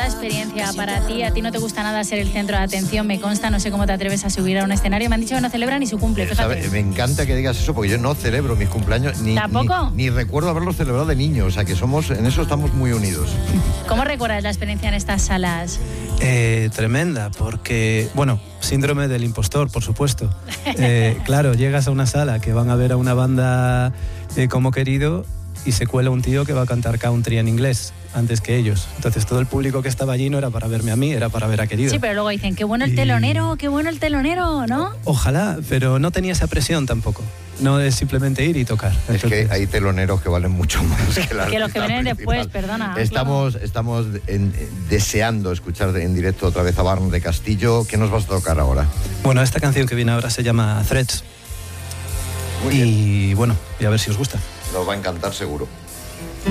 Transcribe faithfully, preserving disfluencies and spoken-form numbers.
Menuda experiencia para ti. A ti no te gusta nada ser el centro de atención, me consta. No sé cómo te atreves a subir a un escenario. Me han dicho que no celebran ni su cumple, fíjate. ¿Sabe? Me encanta que digas eso porque yo no celebro mis cumpleaños ni, ¿Tampoco? ni, ni recuerdo haberlos celebrado de niño. O sea que somos, en eso estamos muy unidos. ¿Cómo recuerdas la experiencia en estas salas? Eh, tremenda, porque, bueno, síndrome del impostor, por supuesto. Eh, claro, llegas a una sala que van a ver a una banda eh, como Querido y se cuela un tío que va a cantar country en inglés antes que ellos. Entonces todo el público que estaba allí no era para verme a mí, era para ver a Querido. Sí, pero luego dicen, qué bueno el Y... telonero, qué bueno el telonero, ¿no? Ojalá, pero no tenía esa presión tampoco. No es simplemente ir y tocar. Es Entonces... que hay teloneros que valen mucho más que la que los que vienen principal. después, perdona. Estamos, claro. estamos en, deseando escuchar en directo otra vez a Barn de Castillo. ¿Qué nos vas a tocar ahora? Bueno, esta canción que viene ahora se llama Threads. Muy y bien. bueno, y a ver si os gusta. Nos va a encantar seguro.